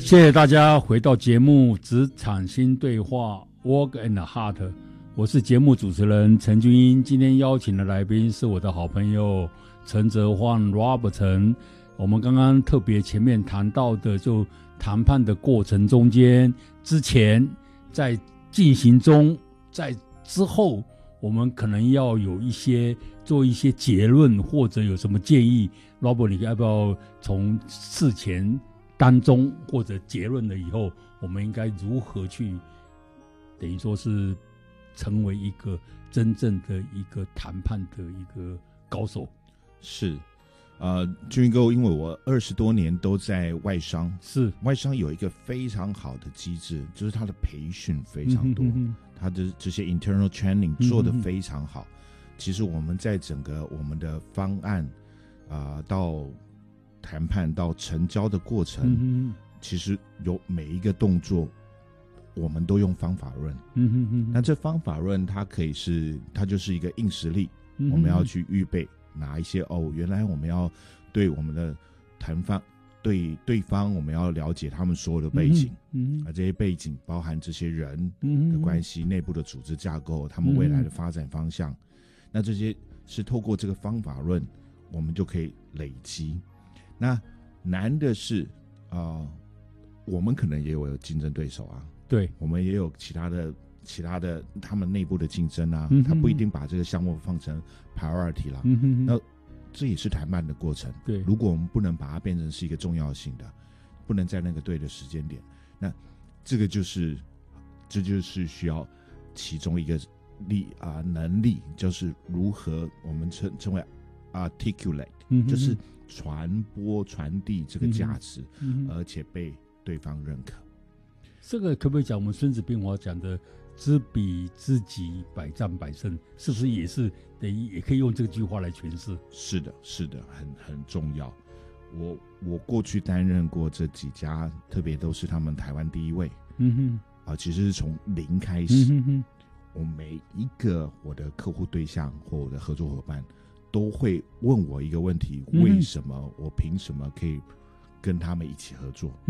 谢谢大家回到节目《职场新对话》Work and Heart， 我是节目主持人陈君英。今天邀请的来宾是我的好朋友陈泽焕 Robert 陈。我们刚刚特别前面谈到的，就谈判的过程中间、之前、在进行中、在之后，我们可能要有做一些结论，或者有什么建议。Robert， 你要不要从事前、当中或者结论了以后，我们应该如何去，等于说是成为一个真正的一个谈判的一个高手？ 是，君哥，因为我20多年都在外商， 是外商有一个非常好的机制，就是它的培训非常多，它的这些 internal training 做得非常好。其实我们在整个我们的方案到谈判到成交的过程，其实有每一个动作我们都用方法论。那这方法论它就是一个硬实力，我们要去预备哪一些原来我们要对我们的谈判对方我们要了解他们所有的背景，这些背景包含这些人的关系、内部的组织架构、他们未来的发展方向。那这些是透过这个方法论，我们就可以累积。那难的是我们可能也有竞争对手啊，对，我们也有其他的他们内部的竞争啊，他不一定把这个项目放成 priority 啦，那这也是谈判的过程。对，如果我们不能把它变成是一个重要性的，不能在那个对的时间点，那这就是需要其中一个能力，就是如何我们称为 articulate，就是传播传递这个价值，而且被对方认可。 这个可不可以讲我们孙子兵法讲的知彼知己，百战百胜，是不是也是等于也可以用这句话来诠释？ 是的，是的，很重要。我过去担任过这几家，特别都是他们台湾第一位，其实是从零开始，我每一个我的客户对象或我的合作伙伴都会问我一个问题：为什么我凭什么可以跟他们一起合作？